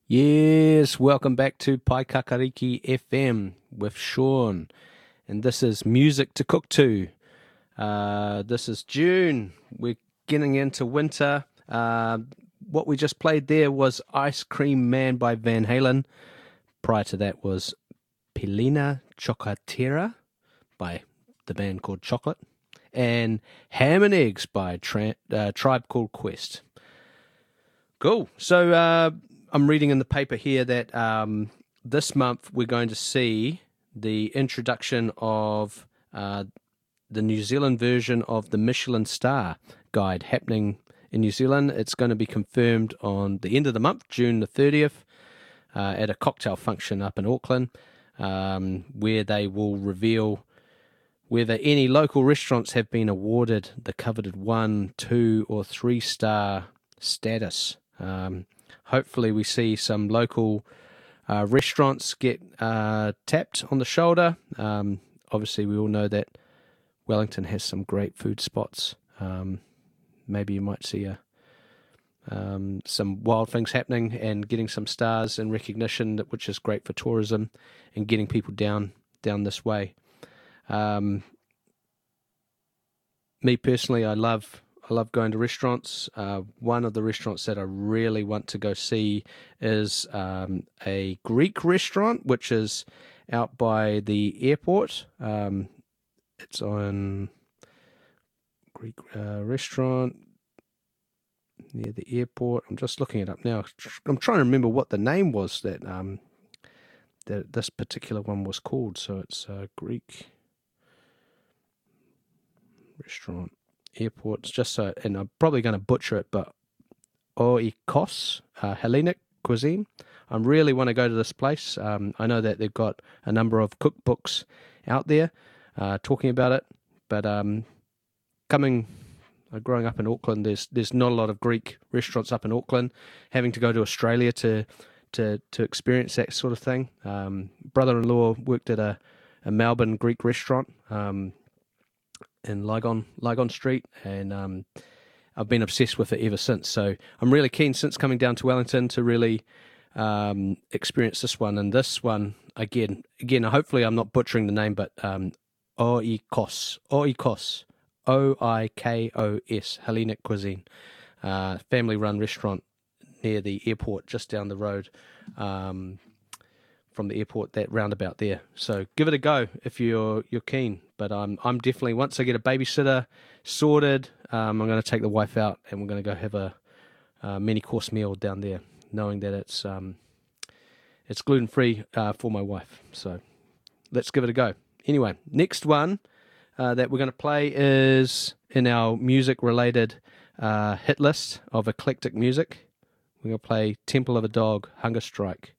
Yes, welcome back to Paikakariki FM with Sean, and this is music to cook to. This is June. We're getting into winter. What we just played there was Ice Cream Man by Van Halen. Prior to that was Pilina Chocolatera by the band called Chocolate, and Ham and Eggs by Tribe Called Quest. Cool. So I'm reading in the paper here that this month we're going to see the introduction of the New Zealand version of the Michelin Star Guide happening in New Zealand. It's going to be confirmed on the end of the month, June the 30th, at a cocktail function up in Auckland, where they will reveal whether any local restaurants have been awarded the coveted 1, 2, or 3-star status. Hopefully we see some local restaurants get tapped on the shoulder. Obviously, we all know that Wellington has some great food spots. Maybe you might see some wild things happening and getting some stars and recognition, which is great for tourism and getting people down this way. Me personally, I love going to restaurants. One of the restaurants that I really want to go see is a Greek restaurant, which is out by the airport. It's on Greek restaurant near the airport. I'm just looking it up now. I'm trying to remember what the name was that this particular one was called. So it's Greek restaurant. Airports, just so, and I'm probably going to butcher it, but Oikos, Hellenic cuisine. I really want to go to this place. I know that they've got a number of cookbooks out there talking about it, but growing up in Auckland, there's not a lot of Greek restaurants up in Auckland. Having to go to Australia to experience that sort of thing. Brother-in-law worked at a Melbourne Greek restaurant. In Lygon Street, and I've been obsessed with it ever since. So I'm really keen, since coming down to Wellington, to really experience this one. And this one, again, hopefully I'm not butchering the name, but Oikos, Oikos, Hellenic cuisine, family-run restaurant near the airport, just down the road from the airport, that roundabout there. So give it a go if you're keen. But I'm definitely, once I get a babysitter sorted, I'm going to take the wife out and we're going to go have a many course meal down there, knowing that it's gluten free for my wife. So let's give it a go. Anyway, next one that we're going to play is in our music related hit list of eclectic music. We're going to play Temple of a Dog, Hunger Strike.